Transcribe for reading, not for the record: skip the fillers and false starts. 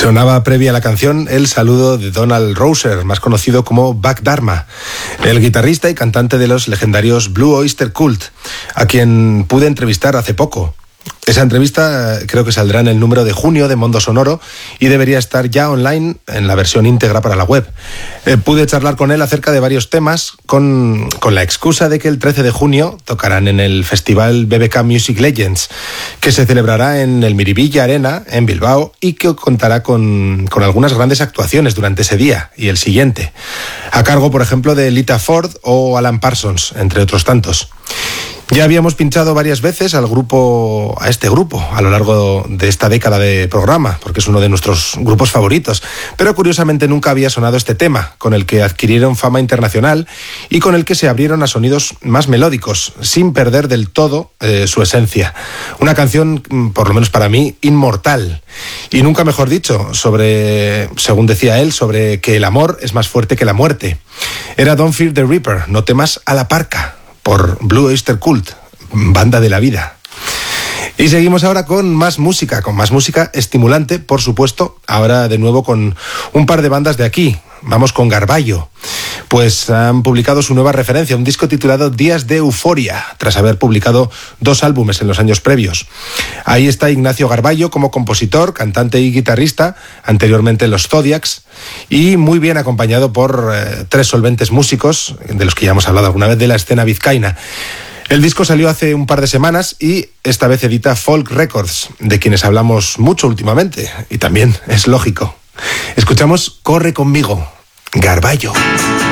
Sonaba previa a la canción el saludo de Donald Roser, más conocido como Buck Dharma, el guitarrista y cantante de los legendarios Blue Oyster Cult, a quien pude entrevistar hace poco. Esa entrevista creo que saldrá en el número de junio de Mondo Sonoro y debería estar ya online en la versión íntegra para la web. Pude charlar con él acerca de varios temas con la excusa de que el 13 de junio tocarán en el festival BBK Music Legends, que se celebrará en el Miribilla Arena en Bilbao y que contará con algunas grandes actuaciones durante ese día y el siguiente, a cargo por ejemplo de Lita Ford o Alan Parsons, entre otros tantos. Ya habíamos pinchado varias veces a este grupo a lo largo de esta década de programa, porque es uno de nuestros grupos favoritos, pero curiosamente nunca había sonado este tema, con el que adquirieron fama internacional y con el que se abrieron a sonidos más melódicos, sin perder del todo su esencia. Una canción, por lo menos para mí, inmortal. Y nunca mejor dicho, según decía él, sobre que el amor es más fuerte que la muerte. Era Don't Fear the Reaper, no temas a la parca, por Blue Oyster Cult, banda de la vida. Y seguimos ahora con más música estimulante, por supuesto, ahora de nuevo con un par de bandas de aquí. Vamos con Garballo, pues han publicado su nueva referencia, un disco titulado Días de Euforia, tras haber publicado 2 álbumes en los años previos. Ahí está Ignacio Garballo como compositor, cantante y guitarrista, anteriormente en los Zodiacs, y muy bien acompañado por 3 solventes músicos, de los que ya hemos hablado alguna vez, de la escena vizcaína. El disco salió hace un par de semanas y esta vez edita Folk Records, de quienes hablamos mucho últimamente, y también es lógico. Escuchamos Corre conmigo, Garballo.